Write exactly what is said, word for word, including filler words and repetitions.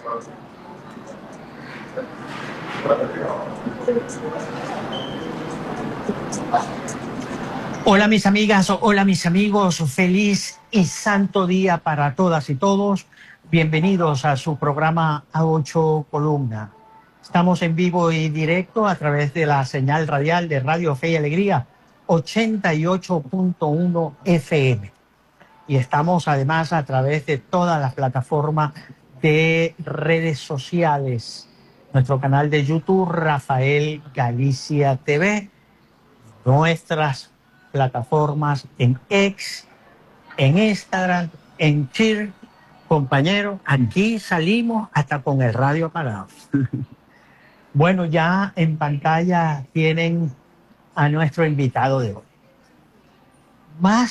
Hola mis amigas, hola mis amigos, feliz y santo día para todas y todos. Bienvenidos a su programa A Ocho Columna. Estamos en vivo y directo a través de la señal radial de Radio Fe y Alegría, ochenta y ocho punto uno F M. Y estamos además a través de todas las plataformas de redes sociales. Nuestro canal de YouTube, Rafael Galicia T V. Nuestras plataformas en X, en Instagram, en Twitter. Compañero, aquí salimos hasta con el radio apagado. Bueno, ya en pantalla tienen a nuestro invitado de hoy. Más